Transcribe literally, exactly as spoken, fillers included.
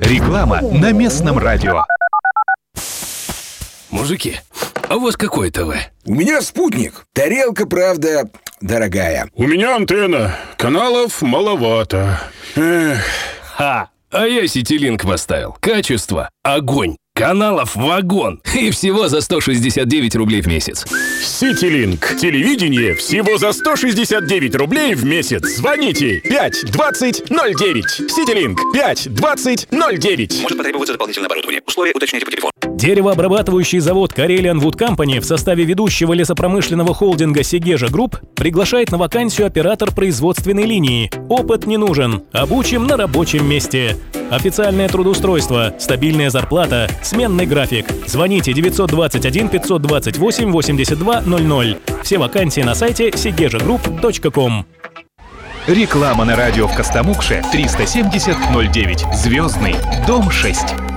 Реклама на местном радио. Мужики, а у вас какое ТВ? У меня спутник. Тарелка, правда, дорогая. У меня антенна. Каналов маловато. Эх. Ха! А я Ситилинк поставил. Качество – огонь. Каналов вагон. И всего за сто шестьдесят девять рублей в месяц. Ситилинк. Телевидение всего за сто шестьдесят девять рублей в месяц. Звоните пять двадцать ноль девять. Ситилинк пять двадцать ноль девять. Может потребоваться дополнительное оборудование. Условия уточняйте по телефону. Деревообрабатывающий завод Karelian Wood Company в составе ведущего лесопромышленного холдинга Сегежа Групп приглашает на вакансию оператор производственной линии. Опыт не нужен. Обучим на рабочем месте. Официальное трудоустройство, стабильная зарплата, сменный график. Звоните девятьсот двадцать один пятьсот двадцать восемь восемьдесят два ноль ноль. Все вакансии на сайте сегежа групп точка ком. Реклама на радио в Костомукше триста семьдесят ноль девять. Звездный, дом шесть.